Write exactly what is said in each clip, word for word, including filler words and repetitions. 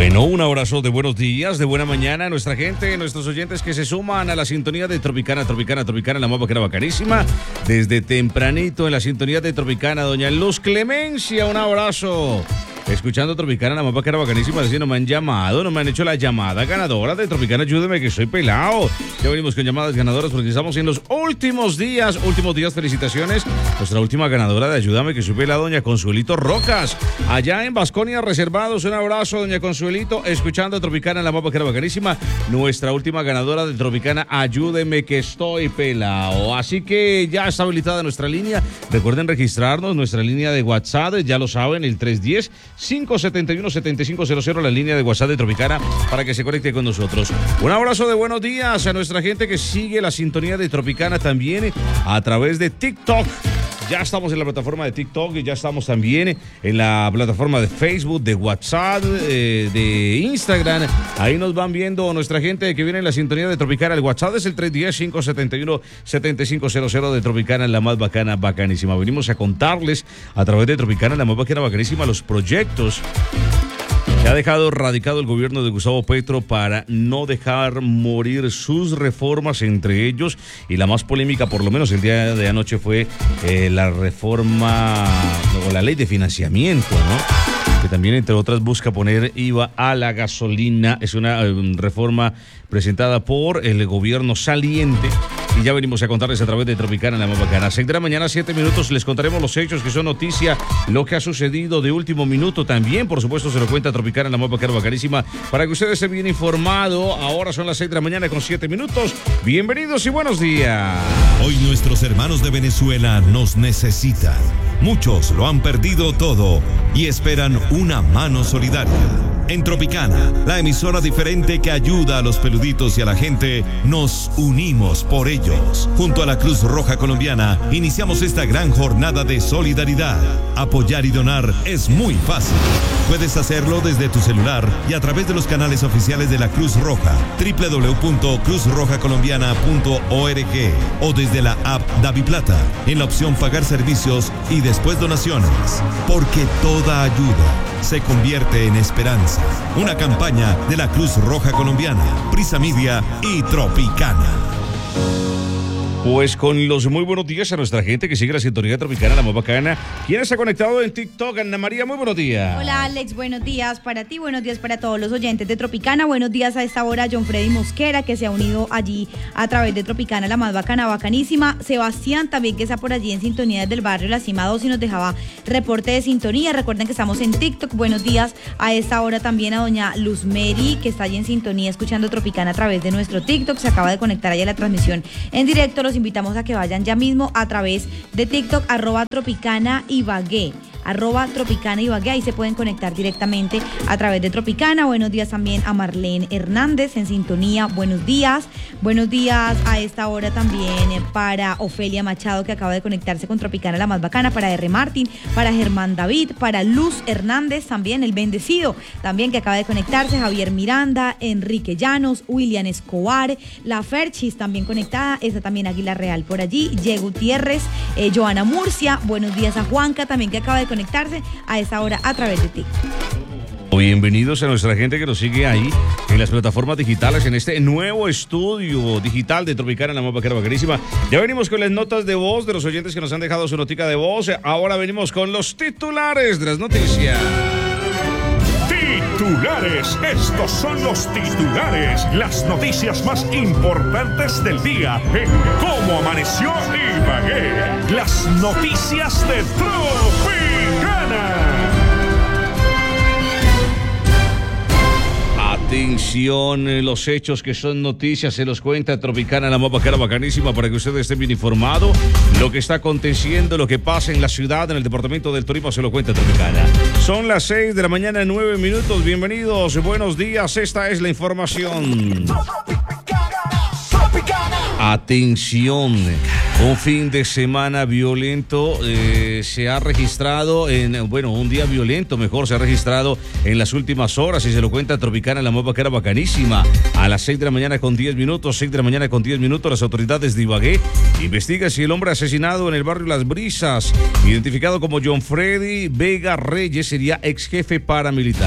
Bueno, un abrazo de buenos días, de buena mañana a nuestra gente, nuestros oyentes que se suman a la sintonía de Tropicana, Tropicana, Tropicana, la mapa que era bacanísima. Desde tempranito en la sintonía de Tropicana, doña Luz Clemencia, un abrazo. Escuchando Tropicana, la mapa que era bacanísima, así no me han llamado, no me han hecho la llamada ganadora de Tropicana, ayúdeme que soy pelado. Ya venimos con llamadas ganadoras porque estamos en los últimos días, últimos días, felicitaciones. Nuestra última ganadora de Ayúdame que soy pelado, doña Consuelito Rocas, allá en Vasconia Reservados, un abrazo, doña Consuelito, escuchando Tropicana, la mapa que era bacanísima. Nuestra última ganadora de Tropicana, ayúdeme que estoy pelado. Así que ya está habilitada nuestra línea. Recuerden registrarnos, nuestra línea de WhatsApp, ya lo saben, el tres uno cero, cinco siete uno, siete cinco cero cero, la línea de WhatsApp de Tropicana, para que se conecte con nosotros. Un abrazo de buenos días a nuestra gente que sigue la sintonía de Tropicana también a través de TikTok. Ya estamos en la plataforma de TikTok y ya estamos también en la plataforma de Facebook, de WhatsApp, eh, de Instagram. Ahí nos van viendo nuestra gente que viene en la sintonía de Tropicana. El WhatsApp es el tres uno cero, cinco siete uno, siete cinco cero cero de Tropicana, la más bacana, bacanísima. Venimos a contarles a través de Tropicana, la más bacana, bacanísima, los proyectos que ha dejado radicado el gobierno de Gustavo Petro para no dejar morir sus reformas, entre ellos, y la más polémica, por lo menos el día de anoche, fue eh, la reforma o la ley de financiamiento, ¿no? Que también, entre otras, busca poner I V A a la gasolina. Es una eh, reforma presentada por el gobierno saliente. Y ya venimos a contarles a través de Tropicana, la más bacana. seis de la mañana, siete minutos, les contaremos los hechos que son noticia, lo que ha sucedido de último minuto también. Por supuesto, se lo cuenta Tropicana, la más bacana, bacanísima, para que ustedes estén bien informados. Ahora son las seis de la mañana con siete minutos. Bienvenidos y buenos días. Hoy nuestros hermanos de Venezuela nos necesitan. Muchos lo han perdido todo y esperan una mano solidaria. En Tropicana, la emisora diferente que ayuda a los peluditos y a la gente, nos unimos por ellos. Junto a la Cruz Roja Colombiana, iniciamos esta gran jornada de solidaridad. Apoyar y donar es muy fácil. Puedes hacerlo desde tu celular y a través de los canales oficiales de la Cruz Roja, doble u doble u doble u punto cruz roja colombiana punto org, o desde la app DaviPlata, en la opción Pagar Servicios y después Donaciones. Porque toda ayuda se convierte en esperanza. Una campaña de la Cruz Roja Colombiana, Prisa Media y Tropicana. Pues con los muy buenos días a nuestra gente que sigue la sintonía Tropicana, la más bacana. ¿Quién está conectado en TikTok? Ana María, muy buenos días. Hola Alex, buenos días para ti, buenos días para todos los oyentes de Tropicana. Buenos días a esta hora John Freddy Mosquera, que se ha unido allí a través de Tropicana, la más bacana, bacanísima. Sebastián también, que está por allí en sintonía desde el barrio La Cima dos y nos dejaba reporte de sintonía. Recuerden que estamos en TikTok. Buenos días a esta hora también a doña Luz Mary, que está allí en sintonía escuchando Tropicana a través de nuestro TikTok. Se acaba de conectar allá a la transmisión en directo. Los invitamos a que vayan ya mismo a través de TikTok, arroba Tropicana Ibagué, arroba Tropicana Ibagué, ahí se pueden conectar directamente a través de Tropicana. Buenos días también a Marlene Hernández en sintonía, buenos días. Buenos días a esta hora también para Ofelia Machado, que acaba de conectarse con Tropicana, la más bacana, para R. Martín, para Germán David, para Luz Hernández también, el bendecido, también que acaba de conectarse, Javier Miranda, Enrique Llanos, William Escobar, la Ferchis también conectada, está también Águila Real por allí, Ye Gutiérrez, eh, Joana Murcia, buenos días a Juanca también, que acaba de conectarse a esta hora a través de TikTok. Bienvenidos a nuestra gente que nos sigue ahí en las plataformas digitales, en este nuevo estudio digital de Tropicana, la más bacana, bacanísima. Ya venimos con las notas de voz de los oyentes que nos han dejado su notica de voz. Ahora venimos con los titulares de las noticias. Titulares, estos son los titulares, las noticias más importantes del día en Cómo Amaneció Ibagué. Las noticias de Tropicana. Atención, los hechos que son noticias se los cuenta Tropicana, la más bacana, bacanísima, para que ustedes estén bien informados. Lo que está aconteciendo, lo que pasa en la ciudad, en el departamento del Tolima, se lo cuenta Tropicana. Son las seis de la mañana, nueve minutos. Bienvenidos, buenos días. Esta es la información. Atención, un fin de semana violento eh, se ha registrado en, bueno, un día violento, mejor, se ha registrado en las últimas horas y se lo cuenta Tropicana, la más bacana, bacanísima. A las seis de la mañana con diez minutos, seis de la mañana con diez minutos, las autoridades de Ibagué investigan si el hombre asesinado en el barrio Las Brisas, identificado como John Freddy Vega Reyes, sería ex jefe paramilitar.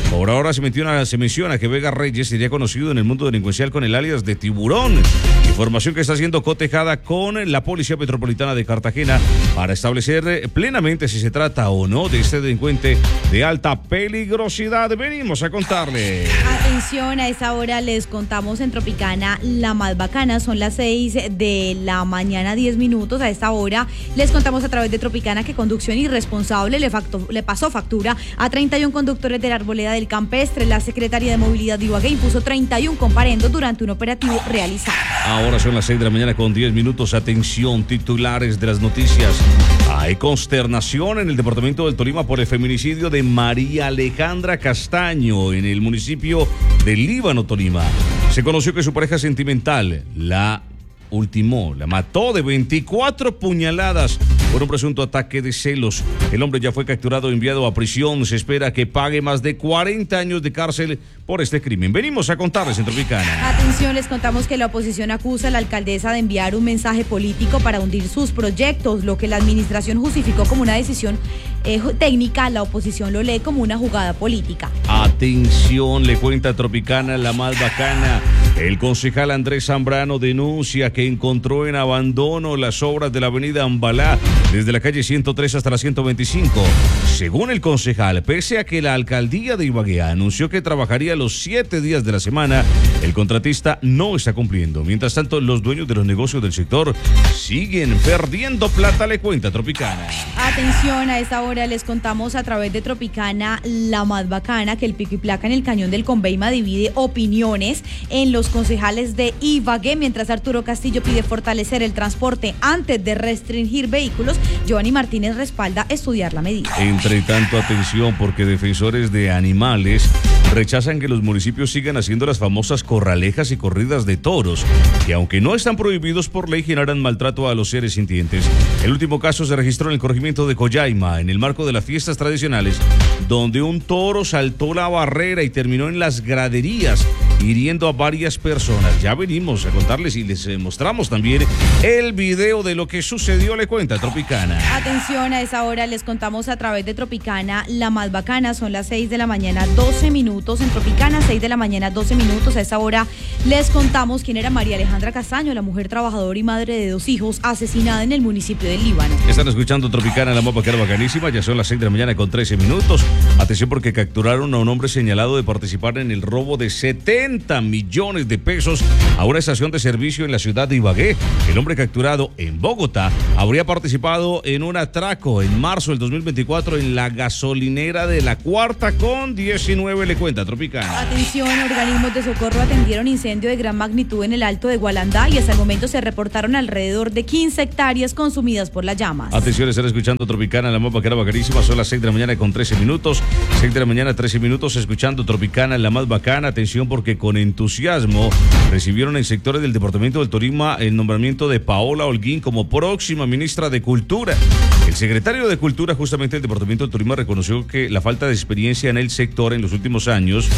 Por ahora se menciona, se menciona que Vega Reyes sería conocido en el mundo delincuencial con el alias de Tiburón. Información que está siendo cotejada con la Policía Metropolitana de Cartagena para establecer plenamente si se trata o no de este delincuente de alta peligrosidad. Venimos a contarle. Atención, a esa hora les contamos en Tropicana la más bacana. Son las seis de la mañana, diez minutos. A esta hora les contamos a través de Tropicana que conducción irresponsable le, facto, le pasó factura a treinta y uno conductores de la Arboleda del Campestre. La Secretaría de Movilidad de Ibagué impuso treinta y uno comparendos durante un operativo realizado. Ahora son las seis de la mañana con diez minutos. Atención, titulares de las noticias. Hay consternación en el departamento del Tolima por el feminicidio de María Alejandra Castaño en el municipio de Líbano, Tolima. Se conoció que su pareja sentimental la ultimó, la mató de veinticuatro puñaladas por un presunto ataque de celos. El hombre ya fue capturado y enviado a prisión. Se espera que pague más de cuarenta años de cárcel por este crimen. Venimos a contarles en Tropicana. Atención, les contamos que la oposición acusa a la alcaldesa de enviar un mensaje político para hundir sus proyectos, lo que la administración justificó como una decisión eh, técnica. La oposición lo lee como una jugada política. Atención, le cuenta Tropicana la más bacana. El concejal Andrés Zambrano denuncia que encontró en abandono las obras de la avenida Ambalá desde la calle ciento tres hasta la ciento veinticinco. Según el concejal, pese a que la alcaldía de Ibagué anunció que trabajaría los siete días de la semana, el contratista no está cumpliendo. Mientras tanto, los dueños de los negocios del sector siguen perdiendo plata, le cuenta Tropicana. Atención, a esta hora les contamos a través de Tropicana la más bacana que el pico y placa en el cañón del Conveima divide opiniones en los concejales de Ibagué. Mientras Arturo Castillo pide fortalecer el transporte antes de restringir vehículos, Giovanni Martínez respalda estudiar la medida. Entre tanto, atención, porque defensores de animales rechazan que los municipios sigan haciendo las famosas corralejas y corridas de toros, que aunque no están prohibidos por ley, generan maltrato a los seres sintientes. El último caso se registró en el corregimiento de Collaima, en el marco de las fiestas tradicionales, donde un toro saltó la barrera y terminó en las graderías, hiriendo a varias personas. Ya venimos a contarles y les eh, mostramos también el video de lo que sucedió, le cuenta Tropicana. Atención, a esa hora les contamos a través de Tropicana la más bacana. Son las seis de la mañana, doce minutos en Tropicana, seis de la mañana, doce minutos. A esa hora les contamos quién era María Alejandra Castaño, la mujer trabajadora y madre de dos hijos, asesinada en el municipio de Líbano. Están escuchando Tropicana, la más bacana bacanísima. Ya son las seis de la mañana con trece minutos. Atención, porque capturaron a un hombre señalado de participar en el robo de setenta millones de pesos a una estación de servicio en la ciudad de Ibagué. El hombre capturado en Bogotá habría participado en un atraco en marzo del dos mil veinticuatro en la gasolinera de la Cuarta con diecinueve, le cuenta Tropicana. Atención, organismos de socorro atendieron incendio de gran magnitud en el Alto de Gualandá y hasta el momento se reportaron alrededor de quince hectáreas consumidas por las llamas. Atención, están escuchando Tropicana, la más bacana bacanísima. Son las seis de la mañana con trece minutos. seis de la mañana, trece minutos, escuchando Tropicana, la más bacana. Atención, porque con entusiasmo recibieron en sectores del departamento del Tolima el nombramiento de Paola Holguín como próxima ministra de Cultura. El secretario de Cultura, justamente del departamento del Tolima, reconoció que la falta de experiencia en el sector en los últimos años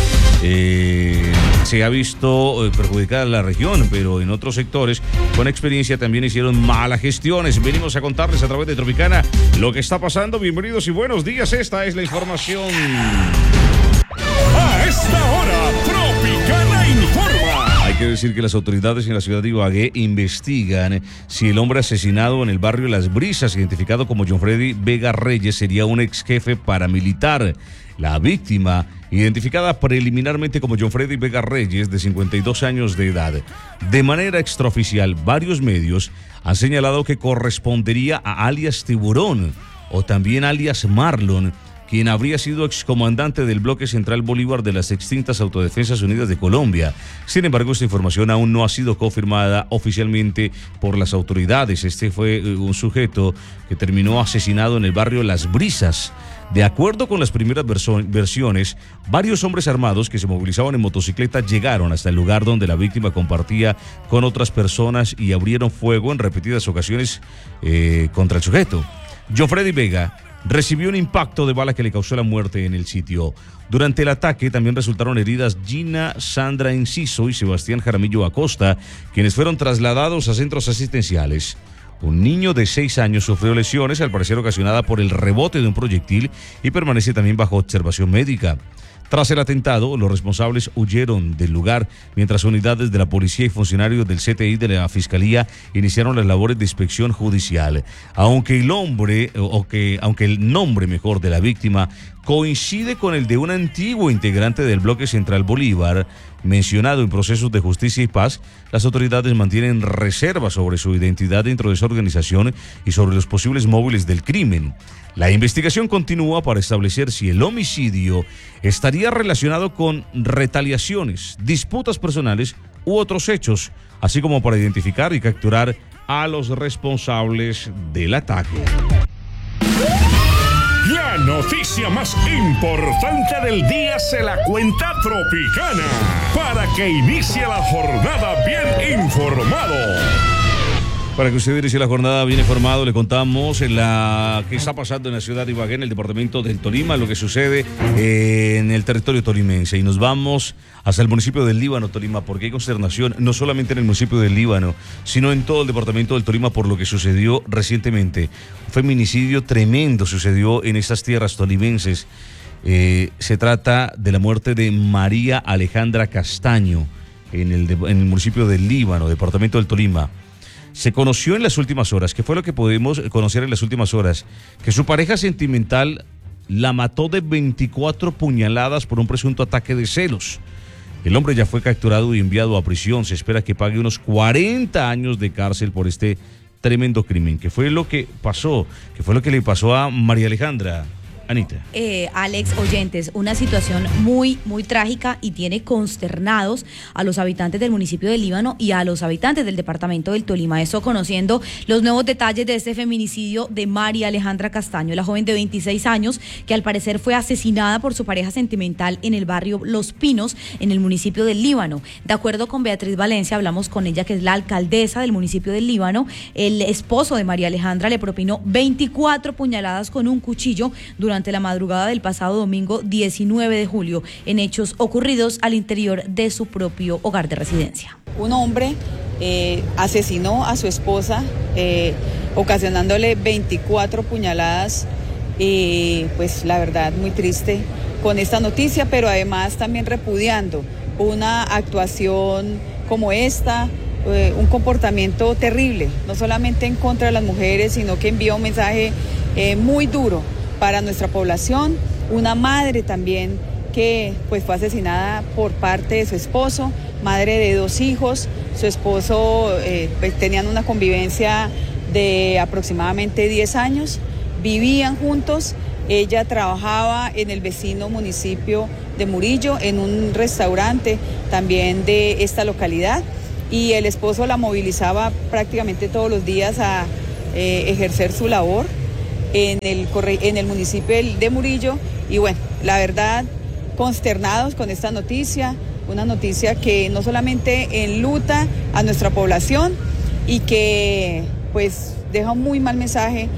eh, se ha visto eh, perjudicada la región, pero en otros sectores con experiencia también hicieron malas gestiones. Venimos a contarles a través de Tropicana lo que está pasando. Bienvenidos y buenos días. Esta es la información. A esta hora, Tropicana informa. Hay que decir que las autoridades en la ciudad de Ibagué investigan si el hombre asesinado en el barrio Las Brisas, identificado como John Freddy Vega Reyes, sería un ex jefe paramilitar. La víctima, identificada preliminarmente como John Freddy Vega Reyes, de cincuenta y dos años de edad. De manera extraoficial, varios medios han señalado que correspondería a alias Tiburón o también alias Marlon, quien habría sido excomandante del bloque central Bolívar de las extintas Autodefensas Unidas de Colombia. Sin embargo, esta información aún no ha sido confirmada oficialmente por las autoridades. Este fue un sujeto que terminó asesinado en el barrio Las Brisas. De acuerdo con las primeras versiones, varios hombres armados que se movilizaban en motocicleta llegaron hasta el lugar donde la víctima compartía con otras personas y abrieron fuego en repetidas ocasiones eh, contra el sujeto. John Freddy Vega recibió un impacto de bala que le causó la muerte en el sitio. Durante el ataque también resultaron heridas Gina Sandra Enciso y Sebastián Jaramillo Acosta, quienes fueron trasladados a centros asistenciales. Un niño de seis años sufrió lesiones, al parecer ocasionada por el rebote de un proyectil, y permanece también bajo observación médica. Tras el atentado, los responsables huyeron del lugar, mientras unidades de la policía y funcionarios del C T I de la Fiscalía iniciaron las labores de inspección judicial. Aunque el hombre, o que, aunque el nombre mejor de la víctima coincide con el de un antiguo integrante del Bloque Central Bolívar, mencionado en procesos de justicia y paz, las autoridades mantienen reservas sobre su identidad dentro de esa organización y sobre los posibles móviles del crimen. La investigación continúa para establecer si el homicidio estaría relacionado con retaliaciones, disputas personales u otros hechos, así como para identificar y capturar a los responsables del ataque. La noticia más importante del día se la cuenta Tropicana, para que inicie la jornada bien informado. Para que usted inicie la jornada bien informado, le contamos en la que está pasando en la ciudad de Ibagué, en el departamento del Tolima, lo que sucede en el territorio tolimense. Y nos vamos hasta el municipio del Líbano, Tolima, porque hay consternación no solamente en el municipio del Líbano, sino en todo el departamento del Tolima por lo que sucedió recientemente. Un feminicidio tremendo sucedió en estas tierras tolimenses. Eh, se trata de la muerte de María Alejandra Castaño en el, de, en el municipio del Líbano, departamento del Tolima. Se conoció en las últimas horas, que fue lo que pudimos conocer en las últimas horas, que su pareja sentimental la mató de veinticuatro puñaladas por un presunto ataque de celos. El hombre ya fue capturado y enviado a prisión. Se espera que pague unos cuarenta años de cárcel por este tremendo crimen. ¿Qué fue lo que pasó? ¿Qué fue lo que le pasó a María Alejandra? Anita. Eh, Alex, oyentes, una situación muy, muy trágica y tiene consternados a los habitantes del municipio del Líbano y a los habitantes del departamento del Tolima. Esto conociendo los nuevos detalles de este feminicidio de María Alejandra Castaño, la joven de veintiséis años que al parecer fue asesinada por su pareja sentimental en el barrio Los Pinos, en el municipio del Líbano. De acuerdo con Beatriz Valencia, hablamos con ella, que es la alcaldesa del municipio del Líbano. El esposo de María Alejandra le propinó veinticuatro puñaladas con un cuchillo durante durante la madrugada del pasado domingo diecinueve de julio, en hechos ocurridos al interior de su propio hogar de residencia. Un hombre eh, asesinó a su esposa, eh, ocasionándole veinticuatro puñaladas, y pues la verdad muy triste con esta noticia, pero además también repudiando una actuación como esta, eh, un comportamiento terrible, no solamente en contra de las mujeres, sino que envía un mensaje eh, muy duro para nuestra población. Una madre también que pues fue asesinada por parte de su esposo, madre de dos hijos. Su esposo eh, pues tenían una convivencia de aproximadamente diez años, vivían juntos. Ella trabajaba en el vecino municipio de Murillo, en un restaurante también de esta localidad, y el esposo la movilizaba prácticamente todos los días a eh, ejercer su labor en el, en el municipio de Murillo. Y bueno, la verdad, consternados con esta noticia, una noticia que no solamente enluta a nuestra población y que pues deja un muy mal mensaje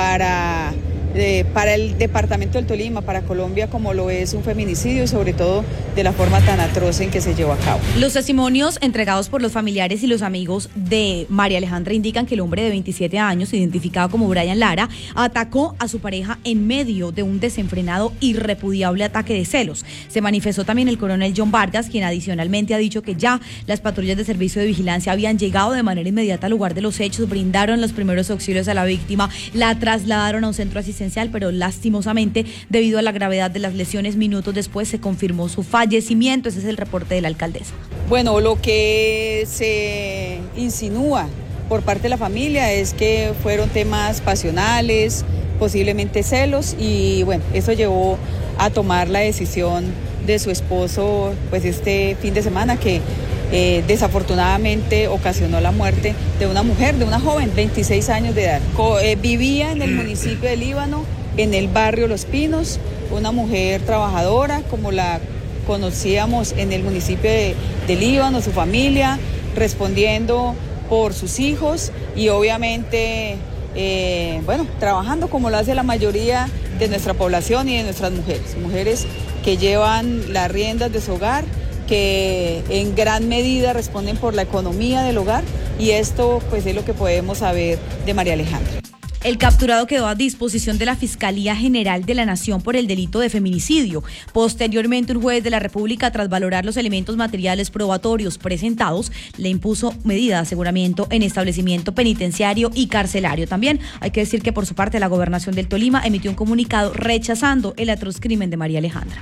para, eh, para el departamento del Tolima, para Colombia, como lo es un feminicidio, y sobre todo de la forma tan atroz en que se llevó a cabo. Los testimonios entregados por los familiares y los amigos de María Alejandra indican que el hombre de veintisiete años, identificado como Brian Lara, atacó a su pareja en medio de un desenfrenado y repudiable ataque de celos. Se manifestó también el coronel John Vargas, quien adicionalmente ha dicho que ya las patrullas de servicio de vigilancia habían llegado de manera inmediata al lugar de los hechos, brindaron los primeros auxilios a la víctima, la trasladaron a un centro asistencial, pero lastimosamente, debido a la gravedad de las lesiones, minutos después se confirmó su fallecimiento. Ese es el reporte de la alcaldesa. Bueno, lo que se insinúa por parte de la familia es que fueron temas pasionales, posiblemente celos, y bueno, eso llevó a tomar la decisión de su esposo pues este fin de semana, que eh, desafortunadamente ocasionó la muerte de una mujer, de una joven, veintiséis años de edad. Co- eh, vivía en el municipio de Líbano, en el barrio Los Pinos, una mujer trabajadora, como la conocíamos en el municipio de, de Líbano, su familia, respondiendo por sus hijos y obviamente, eh, bueno, trabajando como lo hace la mayoría de nuestra población y de nuestras mujeres, mujeres que llevan las riendas de su hogar, que en gran medida responden por la economía del hogar, y esto pues es lo que podemos saber de María Alejandra. El capturado quedó a disposición de la Fiscalía General de la Nación por el delito de feminicidio. Posteriormente, un juez de la República, tras valorar los elementos materiales probatorios presentados, le impuso medida de aseguramiento en establecimiento penitenciario y carcelario. También hay que decir que por su parte la Gobernación del Tolima emitió un comunicado rechazando el atroz crimen de María Alejandra.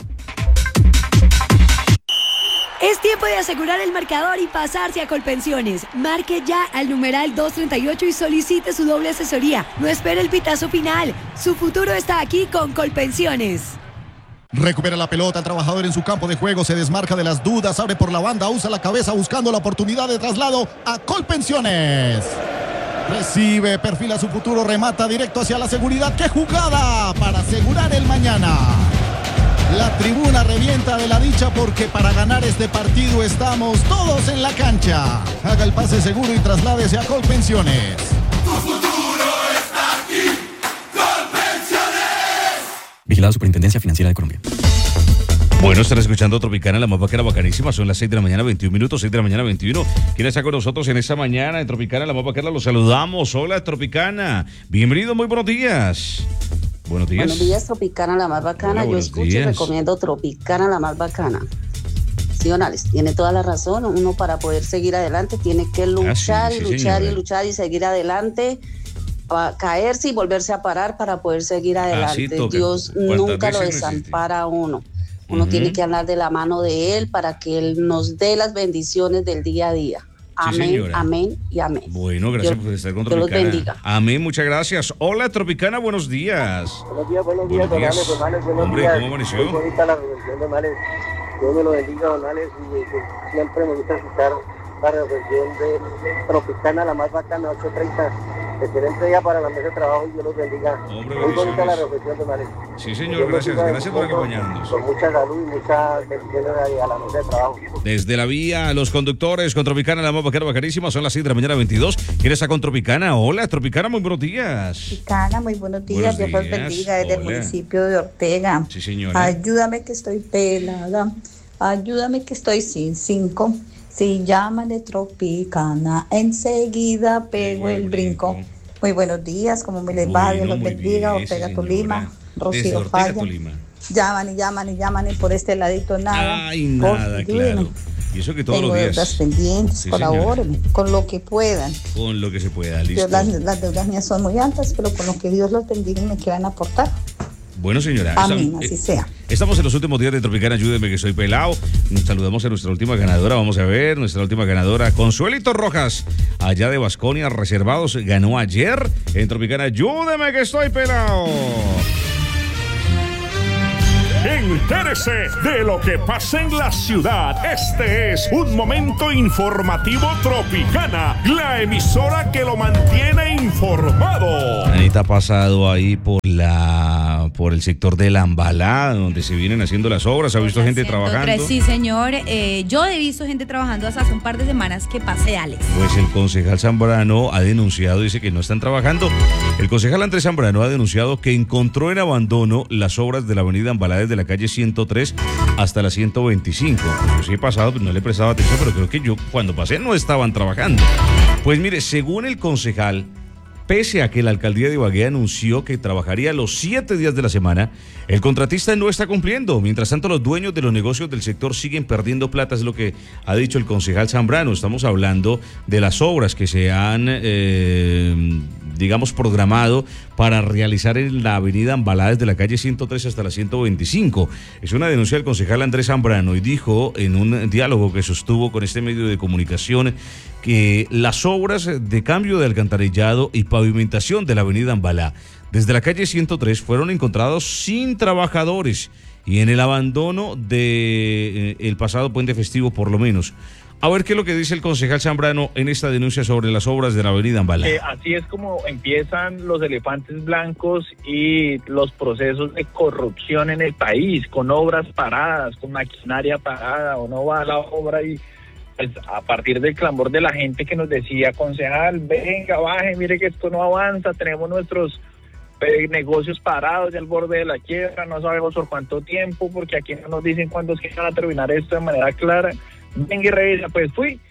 Es tiempo de asegurar el marcador y pasarse a Colpensiones. Marque ya al numeral doscientos treinta y ocho y solicite su doble asesoría. No espere el pitazo final. Su futuro está aquí con Colpensiones. Recupera la pelota, el trabajador en su campo de juego, se desmarca de las dudas, abre por la banda, usa la cabeza buscando la oportunidad de traslado a Colpensiones. Recibe, perfila su futuro, remata directo hacia la seguridad. ¡Qué jugada para asegurar el mañana! La tribuna revienta de la dicha porque para ganar este partido estamos todos en la cancha. Haga el pase seguro y trasládese a Colpensiones. Tu futuro está aquí, Colpensiones. Vigilado Superintendencia Financiera de Colombia. Bueno, están escuchando Tropicana, la más vaquera bacanísima. Son las seis de la mañana, veintiún minutos, seis de la mañana, veintiuno. ¿Quién está con nosotros en esta mañana en Tropicana, la más vaquera? Los saludamos. Hola, Tropicana. Bienvenido, muy buenos días. Buenos días. Buenos días, Tropicana, la más bacana. Hola, yo escucho días. Y recomiendo Tropicana, la más bacana. Sí, Onales, tiene toda la razón. Uno para poder seguir adelante tiene que luchar ah, sí, y sí, luchar señora. y luchar y seguir adelante. Para caerse y volverse a parar para poder seguir adelante. Dios nunca lo desampara a uno. Uno uh-huh. tiene que hablar de la mano de Él para que Él nos dé las bendiciones del día a día. Amén, sí, amén y amén. Bueno, gracias Dios, por estar con Tropicana. Dios los bendiga. Amén, muchas gracias. Hola, Tropicana, buenos días. Buenos días, buenos días, buenos días. Donales, buenos Hombre, días. ¿cómo amaneció? Muy bonita la reflexión, Donales. Dios me lo bendiga, Donales, y, y siempre me gusta escuchar la reflexión de Tropicana, la más bacana, ocho treinta. Excelente día para la mesa de trabajo y Dios los bendiga. Hombre, muy bonita la reflexión, Donales. Sí, señor, gracias, gracias por acompañarnos. Con mucha salud y muchas bendiciones a la mesa de trabajo. Desde la vía, los conductores con Tropicana, la más vaquera bacanísima, son las seis de la mañana, veintidós. ¿Quién está con Tropicana? Hola, Tropicana, muy buenos días. Tropicana, muy buenos días. Dios los bendiga desde el municipio de Ortega. Sí, señora. Ayúdame que estoy pelada. Ayúdame que estoy sin cinco. Si llaman de Tropicana, enseguida pego el brinco. Muy buenos días, ¿cómo me les va? Dios los bendiga. Ortega, Tolima, Rocío Falla. Llaman y llaman y llaman y por este ladito nada. Ay, nada, claro. Y eso que todos Tengo los días. deudas pendientes, sí, colabórenme con lo que puedan. Con lo que se pueda, listo. Yo, las, las deudas mías son muy altas, pero con lo que Dios los bendiga y me quieran aportar. Bueno, señora. Amén, estamos, así eh, sea. Estamos en los últimos días de Tropicana, ayúdeme que soy pelado. Saludamos a nuestra última ganadora, vamos a ver, nuestra última ganadora, Consuelito Rojas, allá de Baskonia, Reservados, ganó ayer en Tropicana, ayúdeme que estoy pelado. Entérese de lo que pasa en la ciudad. Este es un momento informativo Tropicana, la emisora que lo mantiene informado. Anita ha pasado ahí por la por el sector de la Ambalá, donde se vienen haciendo las obras. ¿Ha visto gente trabajando? Sí, señor. Eh, yo he visto gente trabajando hasta hace un par de semanas que pasé, Alex. Pues el concejal Zambrano ha denunciado, dice que no están trabajando. El concejal Andrés Zambrano ha denunciado que encontró en abandono las obras de la avenida Ambalá desde la calle ciento tres hasta la ciento veinticinco. Yo sí he pasado, no le prestaba atención, pero creo que yo cuando pasé no estaban trabajando. Pues mire, según el concejal, pese a que la alcaldía de Ibagué anunció que trabajaría los siete días de la semana, el contratista no está cumpliendo. Mientras tanto, los dueños de los negocios del sector siguen perdiendo plata, es lo que ha dicho el concejal Zambrano. Estamos hablando de las obras que se han, eh, digamos, programado para realizar en la avenida Ambalá desde la calle ciento tres hasta la ciento veinticinco. Es una denuncia del concejal Andrés Zambrano y dijo en un diálogo que sostuvo con este medio de comunicación que las obras de cambio de alcantarillado y pavimentación de la avenida Ambalá desde la calle ciento tres fueron encontrados sin trabajadores y en el abandono del de, eh, pasado puente festivo por lo menos. A ver qué es lo que dice el concejal Zambrano en esta denuncia sobre las obras de la avenida Ambalá. Eh, así es como empiezan los elefantes blancos y los procesos de corrupción en el país, con obras paradas, con maquinaria parada, o no va a la obra y pues, a partir del clamor de la gente que nos decía, concejal, venga, baje, mire que esto no avanza, tenemos nuestros eh, negocios parados ya al borde de la quiebra, no sabemos por cuánto tiempo, porque aquí no nos dicen cuándo es que van a terminar esto de manera clara. Venga y revisa, pues fui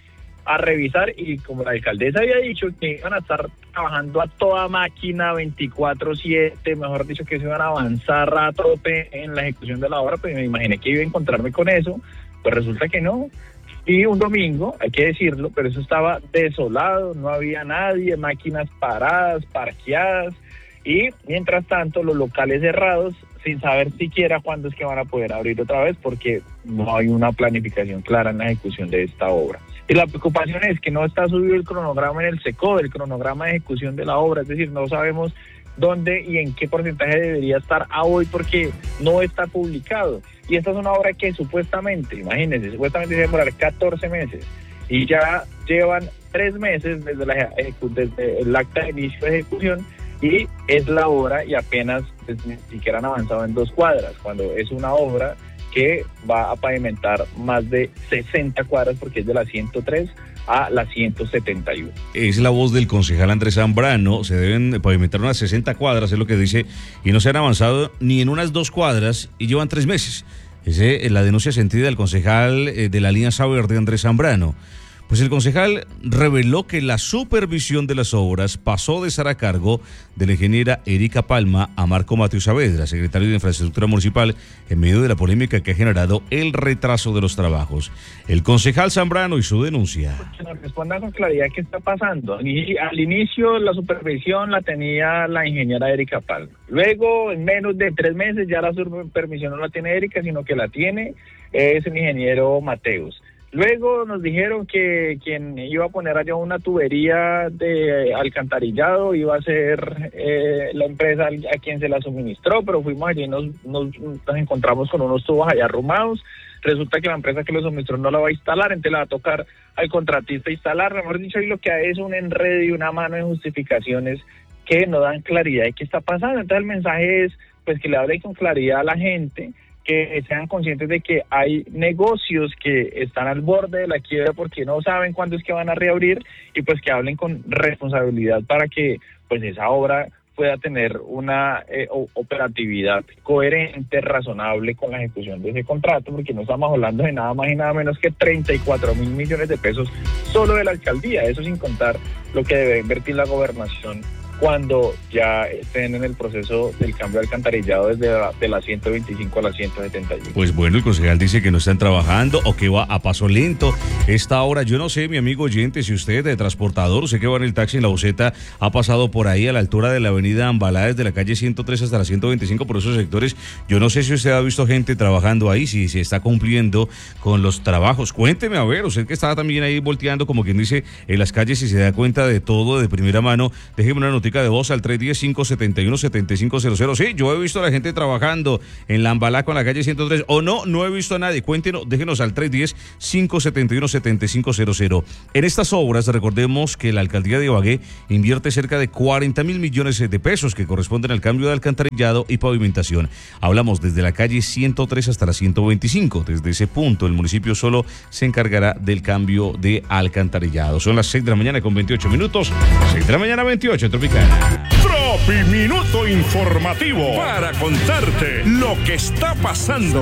a revisar, y como la alcaldesa había dicho que iban a estar trabajando a toda máquina veinticuatro siete, mejor dicho que se iban a avanzar a tope en la ejecución de la obra, pues me imaginé que iba a encontrarme con eso, pues resulta que no. Y un domingo, hay que decirlo, pero eso estaba desolado, no había nadie, máquinas paradas, parqueadas, y mientras tanto los locales cerrados, sin saber siquiera cuándo es que van a poder abrir otra vez, porque no hay una planificación clara en la ejecución de esta obra. Y la preocupación es que no está subido el cronograma en el SECO, el cronograma de ejecución de la obra, es decir, no sabemos dónde y en qué porcentaje debería estar a hoy porque no está publicado. Y esta es una obra que supuestamente, imagínense, supuestamente debe demorar catorce meses y ya llevan tres meses desde, la, desde el acta de inicio de ejecución, y es la obra y apenas pues, ni siquiera han avanzado en dos cuadras, cuando es una obra que va a pavimentar más de sesenta cuadras porque es de la ciento tres a la ciento setenta y uno. Es la voz del concejal Andrés Zambrano. Se deben pavimentar unas sesenta cuadras, es lo que dice, y no se han avanzado ni en unas dos cuadras y llevan tres meses. Esa es la denuncia sentida del concejal eh, de la Alianza Verde, Andrés Zambrano. Pues el concejal reveló que la supervisión de las obras pasó de estar a cargo de la ingeniera Erika Palma a Marco Mateo Saavedra, secretario de Infraestructura Municipal, en medio de la polémica que ha generado el retraso de los trabajos. El concejal Zambrano y su denuncia. Que nos respondan con claridad qué está pasando. Y al inicio la supervisión la tenía la ingeniera Erika Palma. Luego, en menos de tres meses, ya la supervisión no la tiene Erika, sino que la tiene es el ingeniero Mateus. Luego nos dijeron que quien iba a poner allá una tubería de alcantarillado iba a ser eh, la empresa a quien se la suministró, pero fuimos allí y nos, nos, nos encontramos con unos tubos allá arrumados. Resulta que la empresa que lo suministró no la va a instalar, entonces le va a tocar al contratista instalar. Mejor dicho, ahí lo que hay es un enredo y una mano de justificaciones que no dan claridad de qué está pasando. Entonces el mensaje es pues que le hable con claridad a la gente, que sean conscientes de que hay negocios que están al borde de la quiebra porque no saben cuándo es que van a reabrir, y pues que hablen con responsabilidad para que pues esa obra pueda tener una eh, operatividad coherente, razonable con la ejecución de ese contrato, porque no estamos hablando de nada más y nada menos que treinta y cuatro mil millones de pesos solo de la alcaldía, eso sin contar lo que debe invertir la gobernación cuando ya estén en el proceso del cambio de alcantarillado desde la, de la ciento veinticinco a la ciento setenta y uno. Pues bueno, el concejal dice que no están trabajando o que va a paso lento esta hora. Yo no sé, mi amigo oyente, si usted de transportador, usted que va en el taxi en la buseta, ha pasado por ahí a la altura de la avenida Ambalá, desde la calle ciento tres hasta la ciento veinticinco, por esos sectores. Yo no sé si usted ha visto gente trabajando ahí, si se está cumpliendo con los trabajos. Cuénteme, a ver, usted que estaba también ahí volteando, como quien dice, en las calles y se da cuenta de todo de primera mano, déjeme una noticia de voz al tres uno cero, cinco siete uno, siete cinco cero cero. Sí, yo he visto a la gente trabajando en la Ambalá con la calle ciento tres, o no, no he visto a nadie. Cuéntenos, déjenos al tres uno cero, cinco siete uno, siete cinco cero cero. En estas obras, recordemos que la alcaldía de Ibagué invierte cerca de cuarenta mil millones de pesos que corresponden al cambio de alcantarillado y pavimentación. Hablamos desde la calle ciento tres hasta la ciento veinticinco. Desde ese punto, el municipio solo se encargará del cambio de alcantarillado. Son las seis de la mañana con veintiocho minutos. seis de la mañana veintiocho en Tropical. Tropi Minuto Informativo para contarte lo que está pasando.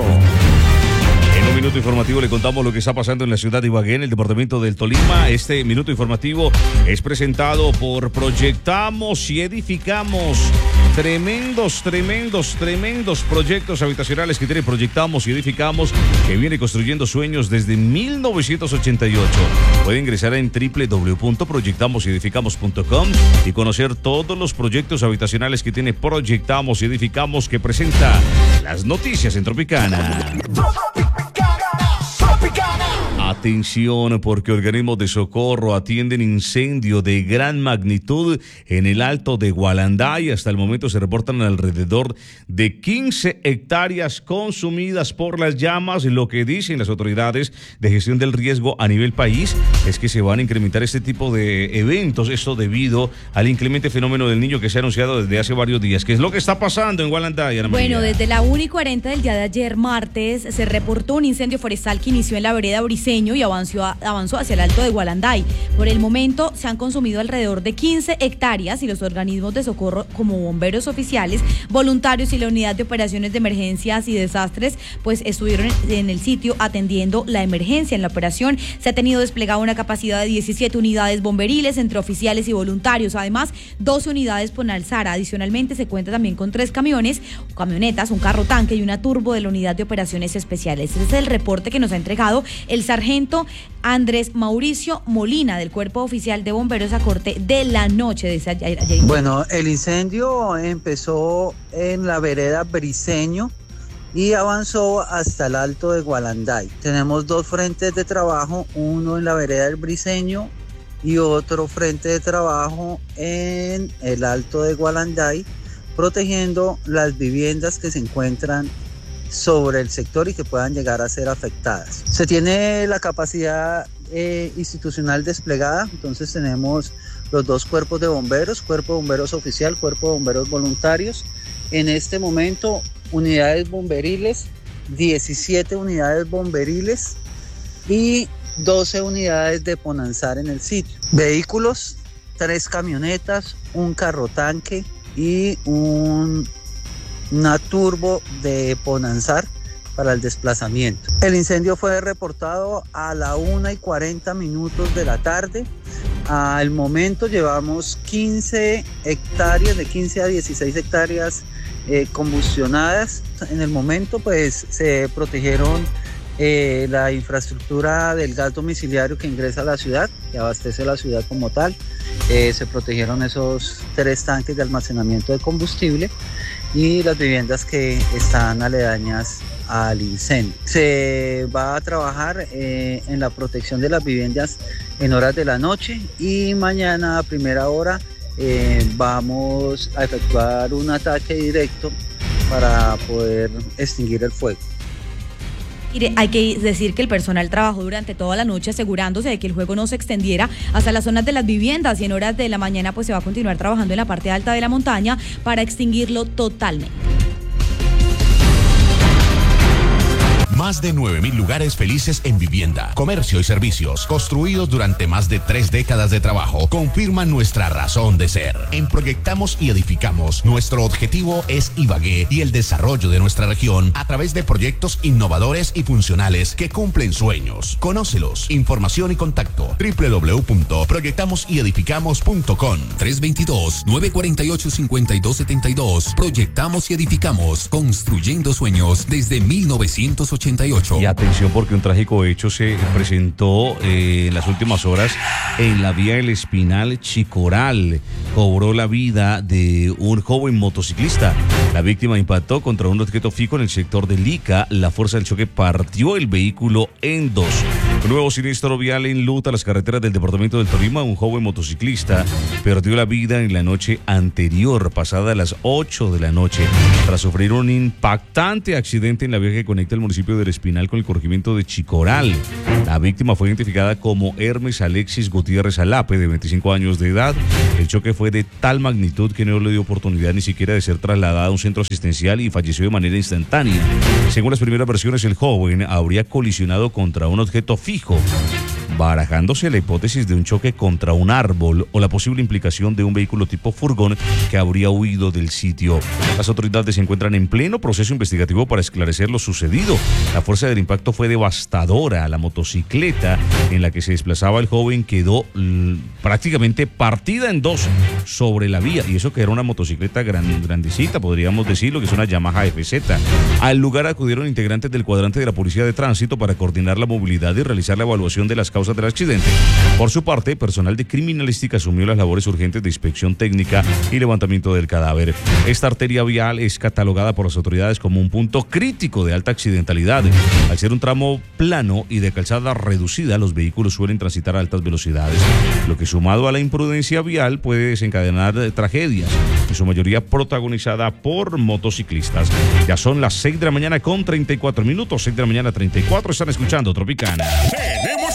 En un minuto informativo le contamos lo que está pasando en la ciudad de Ibagué, en el departamento del Tolima. Este minuto informativo es presentado por Proyectamos y Edificamos. Tremendos, tremendos, tremendos proyectos habitacionales que tiene Proyectamos y Edificamos, que viene construyendo sueños desde mil novecientos ochenta y ocho. Puede ingresar en doble u doble u doble u punto proyectamos y edificamos punto com y conocer todos los proyectos habitacionales que tiene Proyectamos y Edificamos, que presenta las noticias en Tropicana. Atención, porque organismos de socorro atienden incendio de gran magnitud en el Alto de Gualandá y hasta el momento se reportan alrededor de quince hectáreas consumidas por las llamas. Lo que dicen las autoridades de gestión del riesgo a nivel país es que se van a incrementar este tipo de eventos, esto debido al inclemente fenómeno del Niño que se ha anunciado desde hace varios días. ¿Qué es lo que está pasando en Gualandá, Ana María? Bueno, desde la una y cuarenta del día de ayer, martes, se reportó un incendio forestal que inició en la vereda Briceño y avanzó, avanzó hacia el Alto de Gualanday. Por el momento se han consumido alrededor de quince hectáreas y los organismos de socorro como bomberos oficiales, voluntarios y la unidad de operaciones de emergencias y desastres pues estuvieron en el sitio atendiendo la emergencia. En la operación se ha tenido desplegada una capacidad de diecisiete unidades bomberiles entre oficiales y voluntarios, además doce unidades Ponalzara. Adicionalmente se cuenta también con tres camiones, camionetas, un carro tanque y una turbo de la unidad de operaciones especiales. Ese es el reporte que nos ha entregado el sargento Andrés Mauricio Molina del Cuerpo Oficial de Bomberos a corte de la noche. De ayer, ayer. Bueno, el incendio empezó en la vereda Briceño y avanzó hasta el Alto de Gualanday. Tenemos dos frentes de trabajo, uno en la vereda del Briceño y otro frente de trabajo en el Alto de Gualanday, protegiendo las viviendas que se encuentran sobre el sector y que puedan llegar a ser afectadas. Se tiene la capacidad eh, institucional desplegada, entonces tenemos los dos cuerpos de bomberos, Cuerpo de Bomberos Oficial, Cuerpo de Bomberos Voluntarios. En este momento, unidades bomberiles, diecisiete unidades bomberiles y doce unidades de Ponanzar en el sitio. Vehículos, tres camionetas, un carro tanque y un, una turbo de Ponanzar para el desplazamiento. El incendio fue reportado a la una y cuarenta minutos de la tarde. Al momento llevamos quince hectáreas, de quince a dieciséis hectáreas eh, combustionadas. En el momento pues se protegieron eh, la infraestructura del gas domiciliario que ingresa a la ciudad, que abastece la ciudad como tal. Eh, se protegieron esos tres tanques de almacenamiento de combustible y las viviendas que están aledañas al incendio. Se va a trabajar eh, en la protección de las viviendas en horas de la noche y mañana a primera hora eh, vamos a efectuar un ataque directo para poder extinguir el fuego. Mire, hay que decir que el personal trabajó durante toda la noche asegurándose de que el fuego no se extendiera hasta las zonas de las viviendas y en horas de la mañana pues se va a continuar trabajando en la parte alta de la montaña para extinguirlo totalmente. Más de nueve mil lugares felices en vivienda, comercio y servicios, construidos durante más de tres décadas de trabajo, confirman nuestra razón de ser. En Proyectamos y Edificamos, nuestro objetivo es Ibagué y el desarrollo de nuestra región a través de proyectos innovadores y funcionales que cumplen sueños. Conócelos. Información y contacto doble u doble u doble u punto proyectamos y edificamos punto com. tres dos dos, nueve cuatro ocho, cinco dos siete dos. Proyectamos y Edificamos, construyendo sueños desde mil novecientos ochenta y ocho. Y atención porque un trágico hecho se presentó eh, en las últimas horas en la vía El Espinal Chicoral. Cobró la vida de un joven motociclista. La víctima impactó contra un objeto fijo en el sector de Lica. La fuerza del choque partió el vehículo en dos. Un nuevo siniestro vial enluta las carreteras del departamento del Tolima. Un joven motociclista perdió la vida en la noche anterior, pasada las ocho de la noche, tras sufrir un impactante accidente en la vía que conecta el municipio de El Espinal con el corregimiento de Chicoral. La víctima fue identificada como Hermes Alexis Gutiérrez Alape, de veinticinco años de edad. El choque fue de tal magnitud que no le dio oportunidad ni siquiera de ser trasladada a un centro asistencial y falleció de manera instantánea. Según las primeras versiones, el joven habría colisionado contra un objeto fijo, barajándose la hipótesis de un choque contra un árbol o la posible implicación de un vehículo tipo furgón que habría huido del sitio. Las autoridades se encuentran en pleno proceso investigativo para esclarecer lo sucedido. La fuerza del impacto fue devastadora. La motocicleta en la que se desplazaba el joven quedó l- prácticamente partida en dos sobre la vía, y eso que era una motocicleta gran, grandecita, podríamos decirlo, que es una Yamaha F Z. Al lugar acudieron integrantes del cuadrante de la Policía de Tránsito para coordinar la movilidad y realizar la evaluación de las causas del accidente. Por su parte, personal de criminalística asumió las labores urgentes de inspección técnica y levantamiento del cadáver. Esta arteria vial es catalogada por las autoridades como un punto crítico de alta accidentalidad. Al ser un tramo plano y de calzada reducida, los vehículos suelen transitar a altas velocidades, lo que sumado a la imprudencia vial puede desencadenar tragedias, en su mayoría protagonizada por motociclistas. Ya son las seis de la mañana con treinta y cuatro minutos, seis de la mañana treinta y cuatro, están escuchando Tropicana. Tenemos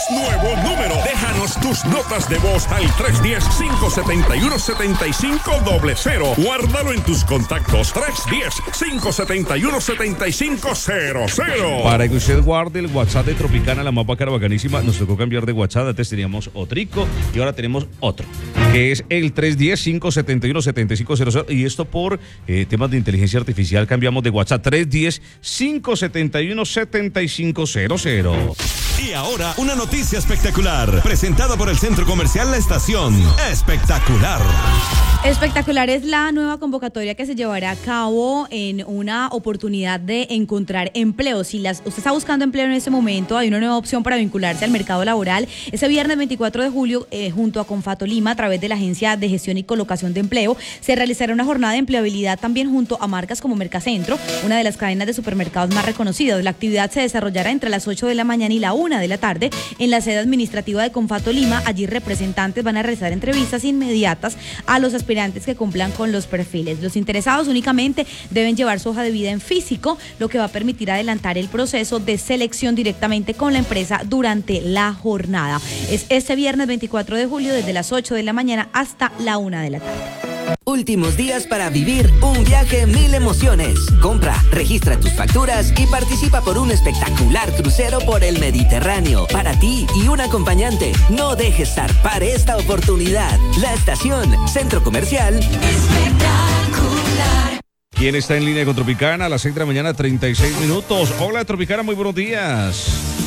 nuevo número. Déjanos tus notas de voz al tres uno cero, cinco siete uno, siete cinco cero cero. Guárdalo en tus contactos. tres uno cero, cinco siete uno, siete cinco cero cero. Para que usted guarde el WhatsApp de Tropicana, la más bacana, bacanísima. Nos tocó cambiar de WhatsApp. Antes teníamos otrico y ahora tenemos otro, que es el tres uno cero, cinco siete uno, siete cinco cero cero. Y esto por eh, temas de inteligencia artificial cambiamos de WhatsApp. tres uno cero, cinco siete uno, siete cinco cero cero. Y ahora, una noticia espectacular, presentada por el Centro Comercial La Estación. Espectacular. Espectacular es la nueva convocatoria que se llevará a cabo en una oportunidad de encontrar empleo. Si las, usted está buscando empleo en este momento, hay una nueva opción para vincularse al mercado laboral. Ese viernes veinticuatro de julio, eh, junto a Confato Lima, a través de la Agencia de Gestión y Colocación de Empleo, se realizará una jornada de empleabilidad también junto a marcas como Mercacentro, una de las cadenas de supermercados más reconocidas. La actividad se desarrollará entre las ocho de la mañana y la una de la tarde en la sede administrativa de Confato Lima. Allí representantes van a realizar entrevistas inmediatas a los aspirantes que cumplan con los perfiles. Los interesados únicamente deben llevar su hoja de vida en físico, lo que va a permitir adelantar el proceso de selección directamente con la empresa durante la jornada. Es este viernes veinticuatro de julio desde las ocho de la mañana hasta la una de la tarde. Últimos días para vivir un viaje mil emociones. Compra, registra tus facturas y participa por un espectacular crucero por el Mediterráneo. Para ti y un acompañante. No dejes zarpar esta oportunidad. La Estación, Centro Comercial. Espectacular. ¿Quién está en línea con Tropicana? A las seis de la mañana, treinta y seis minutos. Hola, Tropicana, muy buenos días.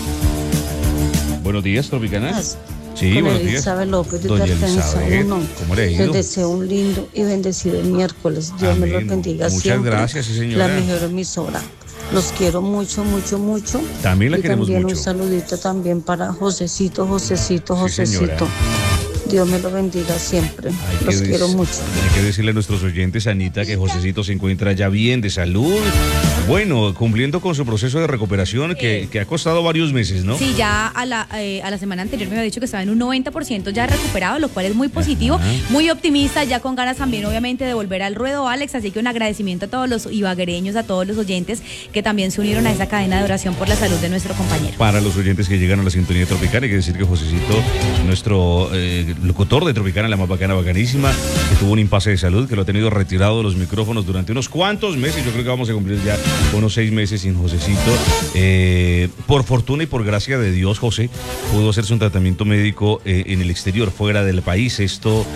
Buenos días, Tropicana. Sí, con buenos días. Elizabeth López de Doña Pertenencia Elizabeth, uno. ¿cómo le ha ido? Les deseo un lindo y bendecido miércoles. Dios Amén. me los bendiga Muchas siempre. gracias, sí, señora. La mejor emisora. Los quiero mucho, mucho, mucho. También la y queremos también mucho. un saludito también para Josecito, Josecito, Sí, Josecito. señora. Dios me lo bendiga siempre. Hay Los que quiero des- mucho. Hay que decirle a nuestros oyentes, Anita, que Josecito se encuentra ya bien de salud. Bueno, cumpliendo con su proceso de recuperación que, que ha costado varios meses, ¿no? Sí, ya a la, eh, a la semana anterior me había dicho que estaba en un noventa por ciento ya recuperado, lo cual es muy positivo, Ajá. muy optimista, ya con ganas también obviamente de volver al ruedo, Alex, así que un agradecimiento a todos los ibaguereños, a todos los oyentes que también se unieron a esa cadena de oración por la salud de nuestro compañero. Para los oyentes que llegan a la sintonía Tropicana, hay que decir que Josecito, nuestro eh, locutor de Tropicana, la más bacana, bacanísima, que tuvo un impasse de salud, que lo ha tenido retirado de los micrófonos durante unos cuantos meses. Yo creo que vamos a cumplir ya unos seis meses sin Josecito. Eh, por fortuna y por gracia de Dios, José pudo hacerse un tratamiento médico eh, en el exterior, fuera del país. Esto,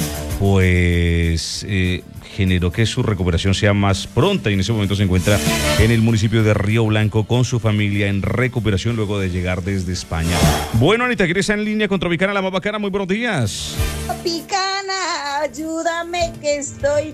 pues, eh, generó que su recuperación sea más pronta y en ese momento se encuentra en el municipio de Río Blanco con su familia en recuperación luego de llegar desde España. Bueno, Anita, ¿quieres estar en línea con Tropicana, la más bacana? Muy buenos días. Tropicana, ayúdame que estoy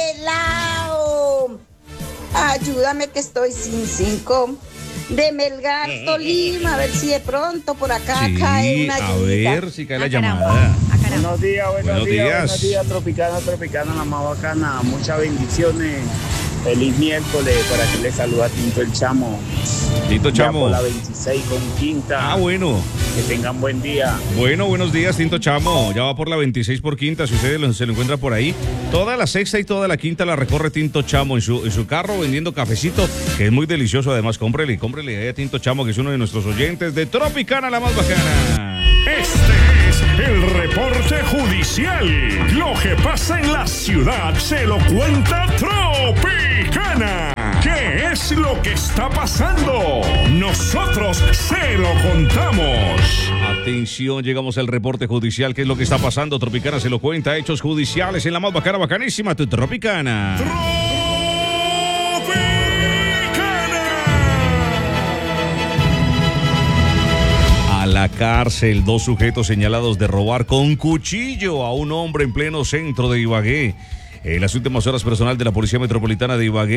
pelao. Ayúdame que estoy sin cinco. De Melgar, Tolima, a ver si de pronto por acá Sí, cae una a ayudita. ver si cae la llamada. Buenos días, buenos, Buenos días, días. buenos días, Tropicana, Tropicana, la más bacana. Muchas bendiciones. Feliz miércoles, para que le saluda Tinto el Chamo. Tinto Ya Chamo. por la veintiséis con quinta. Ah, bueno. Que tengan buen día. Bueno, buenos días, Tinto Chamo. Ya va por la veintiséis por quinta, si usted lo- se lo encuentra por ahí. Toda la sexta y toda la quinta la recorre Tinto Chamo en su, en su carro vendiendo cafecito, que es muy delicioso. Además, cómprele, cómprele ahí a Tinto Chamo, que es uno de nuestros oyentes de Tropicana, la más bacana. Este es el reporte judicial. Lo que pasa en la ciudad se lo cuenta Tropicana. ¿Qué es lo que está pasando? Nosotros se lo contamos. Atención, llegamos al reporte judicial. ¿Qué es lo que está pasando? Tropicana se lo cuenta. Hechos judiciales en la más bacana, bacanísima, tu Tropicana. A la cárcel, dos sujetos señalados de robar con cuchillo a un hombre en pleno centro de Ibagué. En las últimas horas, personal de la Policía Metropolitana de Ibagué